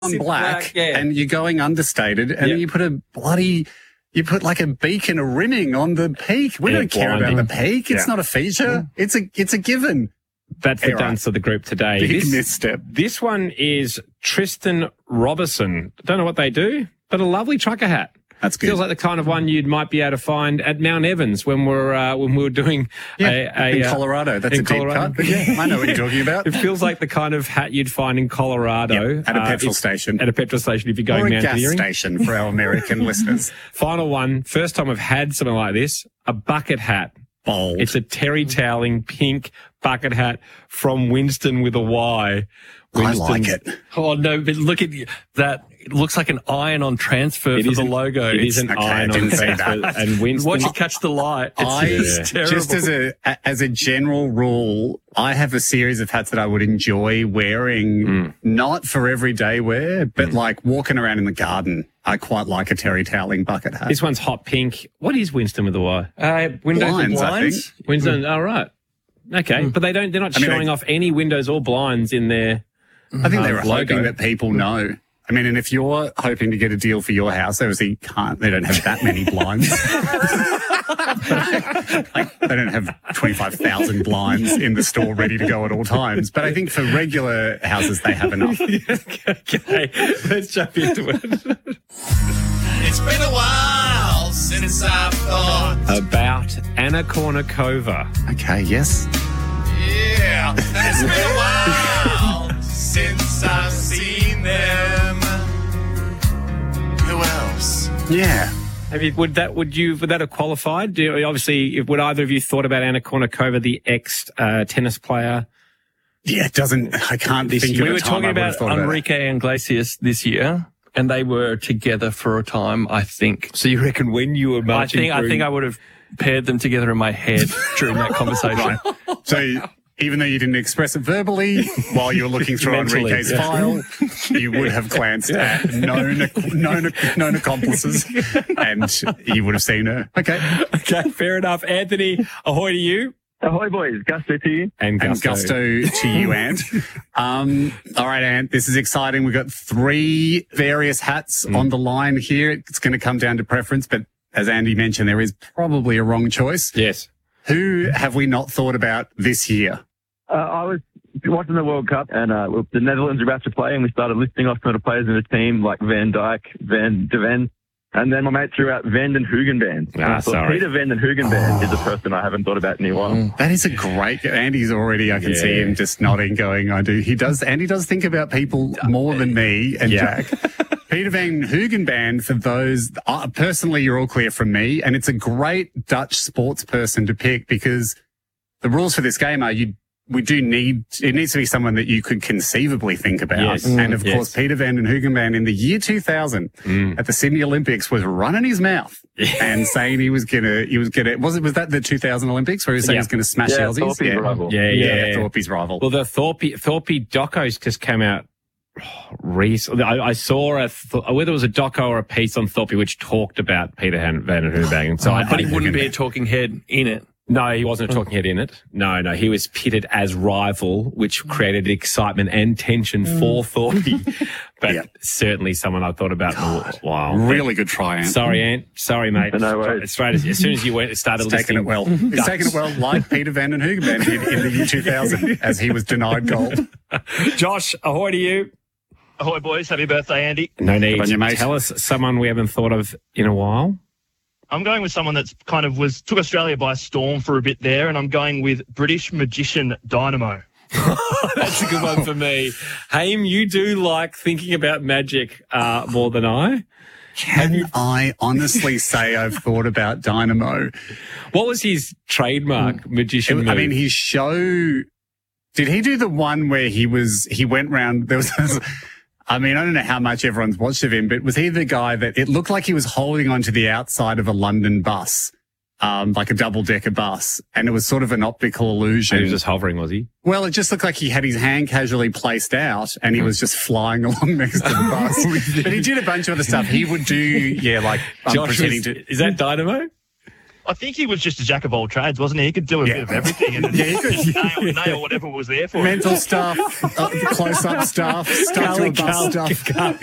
on black, yeah. and you're going understated, and then you put like a beak and a rimming on the peak. We don't care about the peak. It's not a feature. It's a given. That's the dunce of the group today. Big misstep. This one is Tristan Robertson. Don't know what they do, but a lovely trucker hat. That's good. Feels like the kind of one you might be able to find at Mount Evans when we were doing in Colorado. That's a deep cut. But yeah, I know what you're talking about. It feels like the kind of hat you'd find in Colorado at a petrol station. At a petrol station if you're going or a mountaineering. gas station for our American listeners. Final one. First time I've had something like this. A bucket hat. Bold. It's a terry toweling pink bucket hat from Winston with a Y. I like it. Oh, no, but look at that. It looks like an iron-on transfer for the logo. It is an iron-on transfer. And Winston... Watch it catch the light. It's terrible. Just as a general rule, I have a series of hats that I would enjoy wearing, not for everyday wear, but like walking around in the garden. I quite like a terry toweling bucket hat. This one's hot pink. What is Winston with a Y? Windows and Blinds, I blinds? think. Winston, all right. Okay, but they're not showing off any windows or blinds in their I think they were logo. hoping that people know. I mean, and if you're hoping to get a deal for your house, obviously they don't have that many blinds. They don't have 25,000 blinds in the store ready to go at all times. But I think for regular houses, they have enough. Okay, let's jump into it. It's been a while since I've thought. About Anna Kournikova. Okay, yes. Yeah, and it's been a while since I've seen them. Who else? Yeah. Would that have qualified? Would either of you thought about Anna Kournikova, the ex tennis player? Yeah, it doesn't. I can't think of a time We were talking I would have about thought Enrique Iglesias this year, and they were together for a time, I think. So you reckon when you were marching I think I would have paired them together in my head during that conversation. So even though you didn't express it verbally while you were looking through Enrique's file, you would have glanced at known accomplices and you would have seen her. Okay, fair enough. Anthony, ahoy to you. Ahoy, boys. Gusto to you. And gusto to you, Ant. All right, Ant, this is exciting. We've got 3 various hats on the line here. It's going to come down to preference, but as Andy mentioned, there is probably a wrong choice. Yes. Who have we not thought about this year? I was watching the World Cup, and the Netherlands were about to play, and we started listing off some of the players in the team, like Van Dijk, Van de Ven, and then my mate threw out Vanden Hoogenband. Peter Vanden Hoogenband is a person I haven't thought about in a while. That is a great... Andy's already... I can see him just nodding, going, I do. Andy does think about people more than me and Jack. Peter Van Hoogenband, for those... personally, you're all clear from me, and it's a great Dutch sports person to pick because the rules for this game are it needs to be someone that you could conceivably think about. Yes. And of course, Peter Vanden Hoogenband in the year 2000 at the Sydney Olympics was running his mouth and saying he was gonna, was that the 2000 Olympics where he was saying he was gonna smash Aussies? Thorpe's rival. Yeah. Thorpe's rival. Well, the Thorpe docos just came out recently. I saw whether it was a doco or a piece on Thorpe which talked about Peter Vanden Hoogenband. So But he wouldn't be a talking head in it. No, he wasn't a talking head in it. No, he was pitted as rival, which created excitement and tension for Thorpe. But certainly someone I thought about in a while. Really good try, Ant. Sorry, Ant. Sorry, mate. No worries. Straight as soon as you went, it started Taking it well. He's taken it well, like Peter Vanden Hoogenband did in the year 2000 as he was denied gold. Josh, ahoy to you. Ahoy, boys. Happy birthday, Andy. No need. on you, mate. Tell us someone we haven't thought of in a while. I'm going with someone that's took Australia by storm for a bit there, and I'm going with British magician Dynamo. That's a good one for me. Haim, you do like thinking about magic more than I. Can I honestly say I've thought about Dynamo? What was his trademark magician move? I mean, his show... Did he do the one where he went round... There was... I mean, I don't know how much everyone's watched of him, but was he the guy that it looked like he was holding onto the outside of a London bus, like a double-decker bus, and it was sort of an optical illusion. He was just hovering, was he? Well, it just looked like he had his hand casually placed out and he was just flying along next to the bus. But he did a bunch of other stuff. He would do, Josh, pretending to... Is that Dynamo? I think he was just a jack of all trades, wasn't he? He could do a bit of everything and Yeah, he could. nail whatever was there for him. Mental stuff, close-up stuff, stuff to a bus stuff.